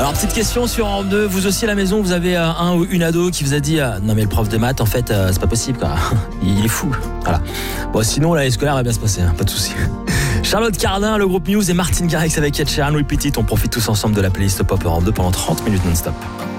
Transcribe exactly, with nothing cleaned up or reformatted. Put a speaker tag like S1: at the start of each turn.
S1: Alors, petite question sur Europe deux. Vous aussi à la maison, vous avez euh, un ou une ado qui vous a dit euh, non mais le prof de maths, en fait, euh, c'est pas possible quoi. Il est fou. Voilà. Bon, sinon l'année scolaire va bien se passer, hein, pas de souci. Charlotte Cardin, le groupe Muse et Martin Garrix avec Ed Sheeran, Repeat It. On profite tous ensemble de la playlist Pop Europe deux pendant trente minutes non-stop.